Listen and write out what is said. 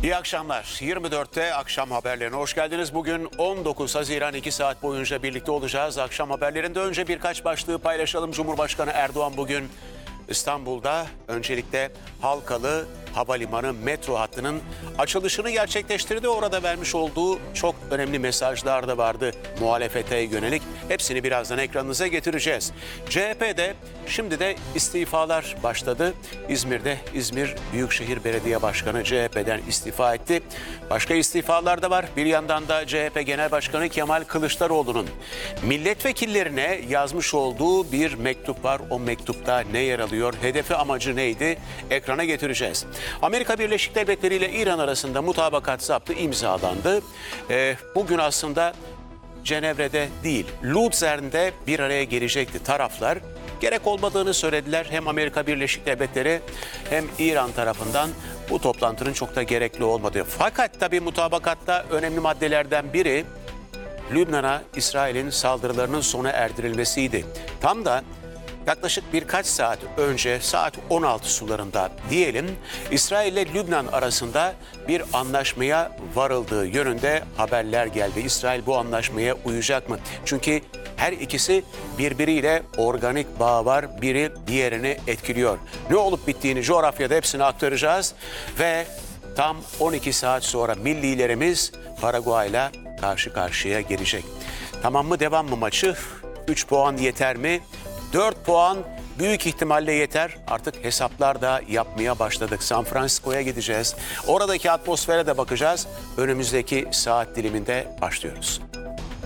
İyi akşamlar. 24'te akşam haberlerine hoş geldiniz. Bugün 19 Haziran 2 saat boyunca birlikte olacağız. Akşam haberlerinde önce birkaç başlığı paylaşalım. Cumhurbaşkanı Erdoğan bugün İstanbul'da öncelikle Halkalı Havalimanı metro hattının açılışını gerçekleştirdi. Orada vermiş olduğu çok önemli mesajlar da vardı muhalefete yönelik. Hepsini birazdan ekranınıza getireceğiz. CHP'de şimdi de istifalar başladı. İzmir'de İzmir Büyükşehir Belediye Başkanı CHP'den istifa etti. Başka istifalar da var. Bir yandan da CHP Genel Başkanı Kemal Kılıçdaroğlu'nun milletvekillerine yazmış olduğu bir mektup var. O mektupta ne yer alıyor? Hedefi, amacı neydi? Ekrana getireceğiz. Amerika Birleşik Devletleri ile İran arasında mutabakat zaptı imzalandı. Bugün aslında Cenevre'de değil, Luzern'de bir araya gelecekti taraflar. Gerek olmadığını söylediler. Hem Amerika Birleşik Devletleri hem İran tarafından bu toplantının çok da gerekli olmadığı. Fakat tabii mutabakatta önemli maddelerden biri Lübnan'a İsrail'in saldırılarının sona erdirilmesiydi. Tam da yaklaşık birkaç saat önce saat 16 sularında diyelim İsrail ile Lübnan arasında bir anlaşmaya varıldığı yönünde haberler geldi. İsrail bu anlaşmaya uyacak mı? Çünkü her ikisi birbiriyle organik bağ var. Biri diğerini etkiliyor. Ne olup bittiğini coğrafyada hepsini aktaracağız ve tam 12 saat sonra millilerimiz Paraguay'la karşı karşıya gelecek. Tamam mı, devam mı maçı? 3 puan yeter mi? 4 puan büyük ihtimalle yeter. Artık hesaplar da yapmaya başladık. San Francisco'ya gideceğiz. Oradaki atmosfere de bakacağız. Önümüzdeki saat diliminde başlıyoruz.